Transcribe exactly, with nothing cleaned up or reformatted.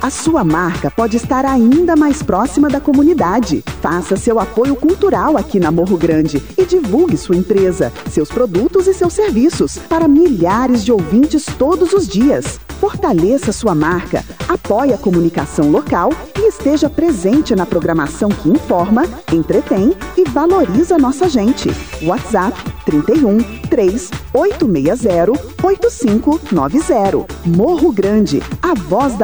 A sua marca pode estar ainda mais próxima da comunidade. Faça seu apoio cultural aqui na Morro Grande e divulgue sua empresa, seus produtos e seus serviços para milhares de ouvintes todos os dias. Fortaleça sua marca, apoie a comunicação local e esteja presente na programação que informa, entretém e valoriza nossa gente. WhatsApp trinta e um, três oito seis zero, oito cinco nove zero. Morro Grande, a voz da